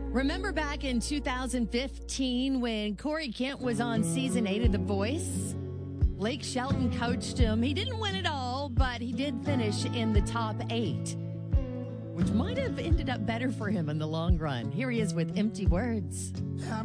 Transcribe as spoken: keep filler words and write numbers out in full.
Remember back in two thousand fifteen when Corey Kent was on season eight of The Voice? Blake Shelton coached him. He didn't win it all, but he did finish in the top eight, which might have ended up better for him in the long run. Here he is with Empty Words.